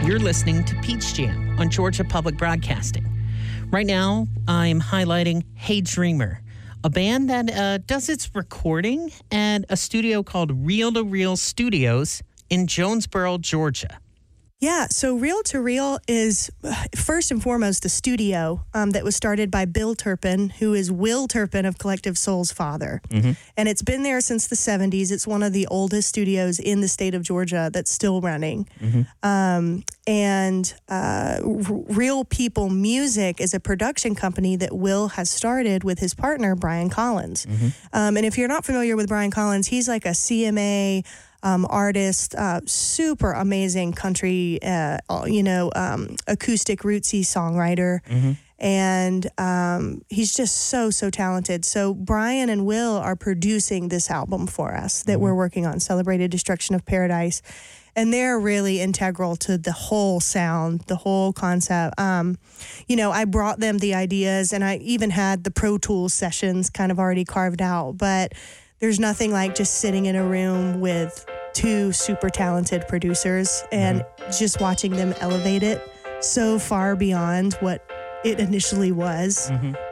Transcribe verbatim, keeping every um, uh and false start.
You're listening to Peach Jam on Georgia Public Broadcasting. Right now, I'm highlighting Hey Dreamer, a band that uh, does its recording at a studio called Reel to Reel Studios in Jonesboro, Georgia. Yeah, so Reel to Reel is first and foremost a studio um, that was started by Bill Turpin, who is Will Turpin of Collective Soul's father. Mm-hmm. And it's been there since the seventies. It's one of the oldest studios in the state of Georgia that's still running. Mm-hmm. Um, and uh, R- Real People Music is a production company that Will has started with his partner, Brian Collins. Mm-hmm. Um, and if you're not familiar with Brian Collins, he's like a C M A Um, artist, uh, super amazing country, uh, you know, um, acoustic rootsy songwriter. Mm-hmm. And um, he's just so, so talented. So Brian and Will are producing this album for us that mm-hmm. we're working on, Celebrated Destruction of Paradise. And they're really integral to the whole sound, the whole concept. Um, you know, I brought them the ideas, and I even had the Pro Tools sessions kind of already carved out. But there's nothing like just sitting in a room with two super talented producers and mm-hmm. just watching them elevate it so far beyond what it initially was. Mm-hmm.